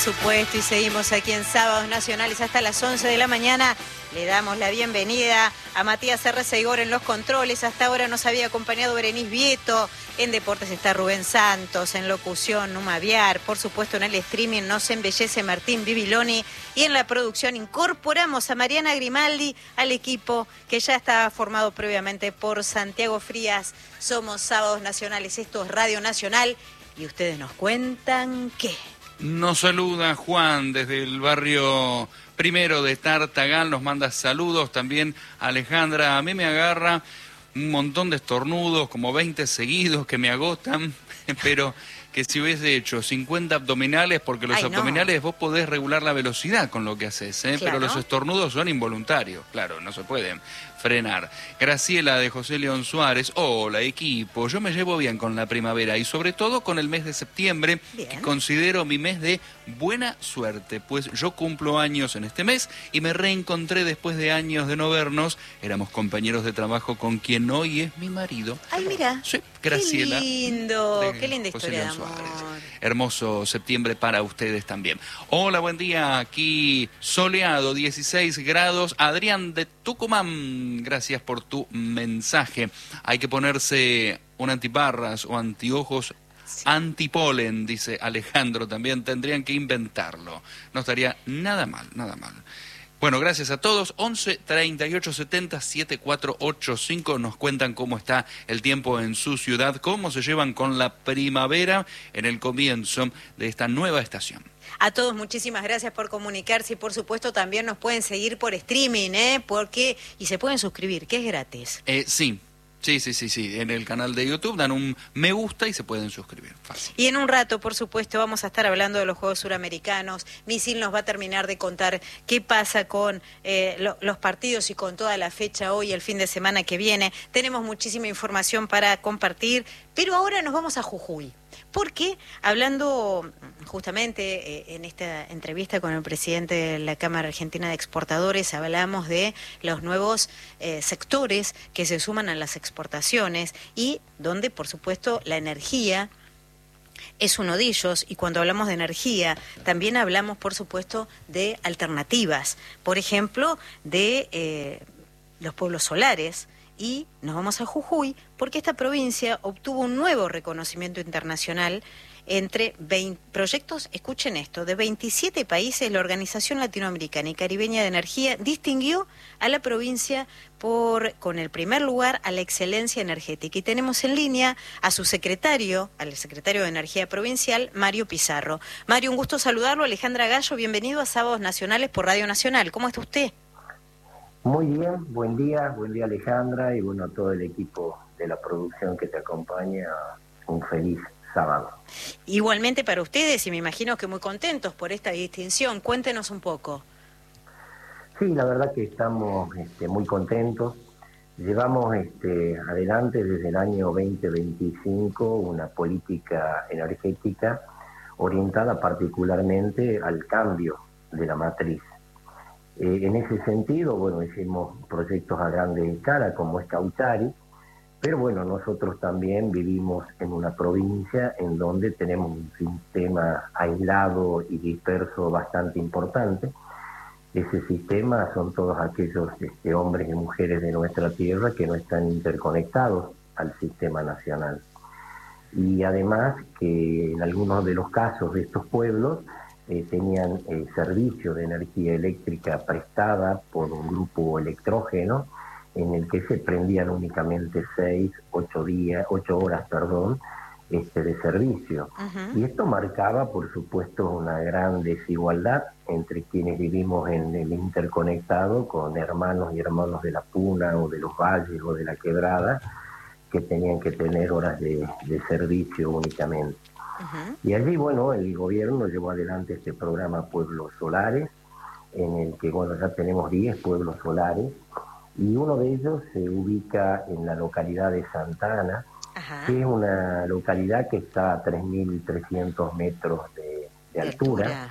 Por supuesto, y seguimos aquí en Sábados Nacionales hasta las 11 de la mañana. Le damos la bienvenida a Matías R. en los controles. Hasta ahora nos había acompañado Berenice Vieto. En deportes está Rubén Santos, en locución Numa Viar. Por supuesto, en el streaming nos embellece Martín Bibiloni. Y en la producción incorporamos a Mariana Grimaldi al equipo que ya estaba formado previamente por Santiago Frías. Somos Sábados Nacionales, esto es Radio Nacional. Y ustedes nos cuentan qué. Nos saluda Juan desde el barrio primero de Tartagal, nos manda saludos también Alejandra. A mí me agarra un montón de estornudos, como 20 seguidos que me agotan, pero que si hubiese hecho 50 abdominales, porque los abdominales vos podés regular la velocidad con lo que haces, claro. Pero los estornudos son involuntarios, claro, no se pueden frenar. Graciela de José León Suárez, hola equipo, yo me llevo bien con la primavera y sobre todo con el mes de septiembre, que considero mi mes de buena suerte, pues yo cumplo años en este mes y me reencontré después de años de no vernos, éramos compañeros de trabajo con quien hoy es mi marido. Ay, mira, sí, Graciela. Qué linda historia de amor. Hermoso septiembre para ustedes también. Hola, buen día, aquí soleado, 16 grados, Adrián de Tucumán, gracias por tu mensaje. Hay que ponerse un antiparras o antiojos antipolen, dice Alejandro, también tendrían que inventarlo. No estaría nada mal, nada mal. Bueno, gracias a todos. 11 38 70 7485 nos cuentan cómo está el tiempo en su ciudad, cómo se llevan con la primavera en el comienzo de esta nueva estación. A todos muchísimas gracias por comunicarse y por supuesto también nos pueden seguir por streaming, y se pueden suscribir, que es gratis. Sí. Sí. En el canal de YouTube dan un me gusta y se pueden suscribir. Fácil. Y en un rato, por supuesto, vamos a estar hablando de los Juegos Suramericanos. Misil nos va a terminar de contar qué pasa con los partidos y con toda la fecha hoy, el fin de semana que viene. Tenemos muchísima información para compartir, pero ahora nos vamos a Jujuy. Porque hablando justamente en esta entrevista con el presidente de la Cámara Argentina de Exportadores, hablamos de los nuevos sectores que se suman a las exportaciones y donde, por supuesto, la energía es uno de ellos. Y cuando hablamos de energía, también hablamos, por supuesto, de alternativas. Por ejemplo, de los pueblos solares. Y nos vamos a Jujuy porque esta provincia obtuvo un nuevo reconocimiento internacional entre 20 proyectos, escuchen esto, de 27 países. La Organización Latinoamericana y Caribeña de Energía distinguió a la provincia con el primer lugar a la excelencia energética. Y tenemos en línea a su secretario, al secretario de Energía Provincial, Mario Pizarro. Mario, un gusto saludarlo. Alejandra Gallo, bienvenido a Sábados Nacionales por Radio Nacional. ¿Cómo está usted? Muy bien, buen día Alejandra y bueno, a todo el equipo de la producción que te acompaña, un feliz sábado. Igualmente para ustedes y me imagino que muy contentos por esta distinción, cuéntenos un poco. Sí, la verdad que estamos muy contentos, llevamos adelante desde el año 2025 una política energética orientada particularmente al cambio de la matriz. En ese sentido, bueno, hicimos proyectos a gran escala como es Cauchari, pero bueno, nosotros también vivimos en una provincia en donde tenemos un sistema aislado y disperso bastante importante. Ese sistema son todos aquellos hombres y mujeres de nuestra tierra que no están interconectados al sistema nacional. Y además que en algunos de los casos de estos pueblos tenían servicio de energía eléctrica prestada por un grupo electrógeno en el que se prendían únicamente 8 horas de servicio. Uh-huh. Y esto marcaba, por supuesto, una gran desigualdad entre quienes vivimos en el interconectado con hermanos y hermanos de la Puna o de los valles o de la Quebrada, que tenían que tener horas de servicio únicamente. Uh-huh. Y allí, bueno, el gobierno llevó adelante este programa Pueblos Solares, en el que, bueno, ya tenemos 10 pueblos solares, y uno de ellos se ubica en la localidad de Santa Ana, uh-huh, que es una localidad que está a 3.300 metros de altura.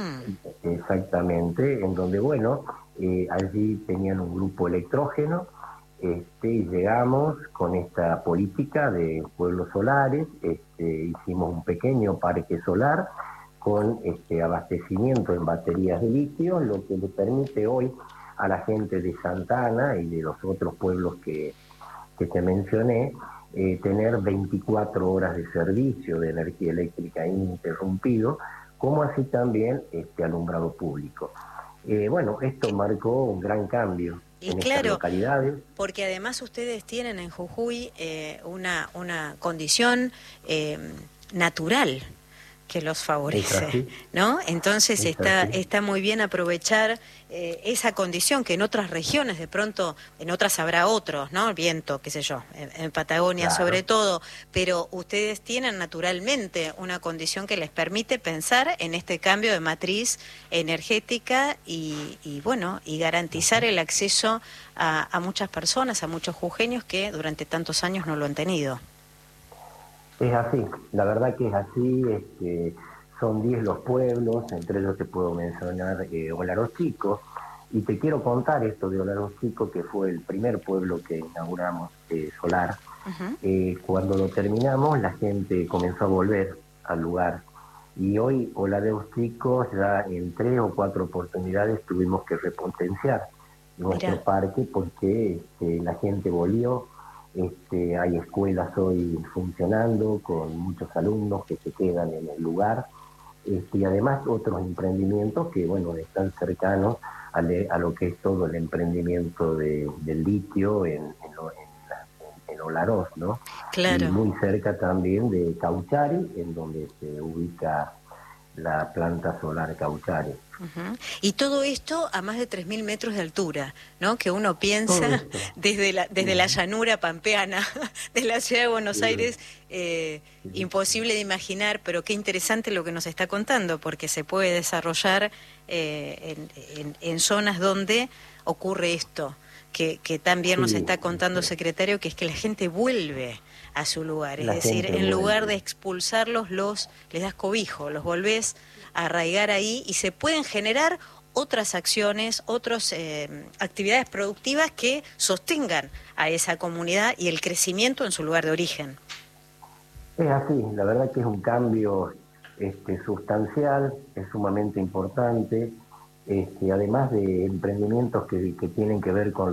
Exactamente, en donde, bueno, allí tenían un grupo electrógeno, y llegamos con esta política de pueblos solares, hicimos un pequeño parque solar con abastecimiento en baterías de litio, lo que le permite hoy a la gente de Santa Ana y de los otros pueblos que te mencioné, tener 24 horas de servicio de energía eléctrica ininterrumpido, como así también alumbrado público. Bueno, esto marcó un gran cambio en estas localidades. Porque además ustedes tienen en Jujuy una condición natural que los favorece, ¿no? Entonces está muy bien aprovechar esa condición que en otras regiones de pronto, en otras habrá otros, ¿no? El viento, qué sé yo, en Patagonia sobre todo, pero ustedes tienen naturalmente una condición que les permite pensar en este cambio de matriz energética y bueno, y garantizar el acceso a muchas personas, a muchos jujeños que durante tantos años no lo han tenido. Es así, la verdad que es así, son 10 los pueblos, entre ellos te puedo mencionar Olaros Chico, y te quiero contar esto de Olaros Chico, que fue el primer pueblo que inauguramos solar. Cuando lo terminamos, la gente comenzó a volver al lugar, y hoy Olaros Chico ya en 3 o 4 oportunidades tuvimos que repotenciar nuestro parque porque la gente volvió. Hay escuelas hoy funcionando con muchos alumnos que se quedan en el lugar, y además otros emprendimientos que bueno están cercanos a lo que es todo el emprendimiento del litio en Olaroz, ¿no? Claro. Y muy cerca también de Cauchari, en donde se ubica la planta solar Cauchari. Y todo esto a más de 3.000 metros de altura, ¿no? Que uno piensa desde la llanura pampeana de la ciudad de Buenos Aires, imposible de imaginar, pero qué interesante lo que nos está contando, porque se puede desarrollar en zonas donde ocurre esto, que también nos está contando, secretario, que es que la gente vuelve a su lugar, es decir, en lugar de expulsarlos, les das cobijo, los volvés a arraigar ahí y se pueden generar otras acciones, otras actividades productivas que sostengan a esa comunidad y el crecimiento en su lugar de origen. Es así, la verdad que es un cambio sustancial, es sumamente importante, además de emprendimientos que tienen que ver con